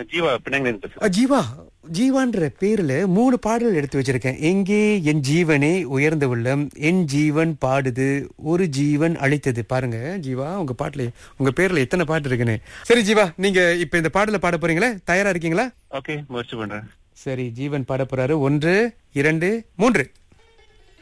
ஜீவா பினாங்கிலிருந்து பேசுறேன். ஜீவா, ஜீவான்ற பேர்ல 3 பாடல் எடுத்து வச்சிருக்கேன். எங்கே என் ஜீவனே உயர்ந்த உள்ளம், என் ஜீவன் பாடுது, ஒரு ஜீவன் அழைத்தது. பாருங்க ஜீவா, உங்க பாட்டுல உங்க பேர்ல எத்தனை பாட்டு இருக்குன்னு. சரி ஜீவா, நீங்க இப்ப இந்த பாடல பாட போறீங்களா? தயாரா இருக்கீங்களா? ஓகே, முயற்சி பண்றேன். சரி, ஜீவன் பாட போறாரு. 1 2 3.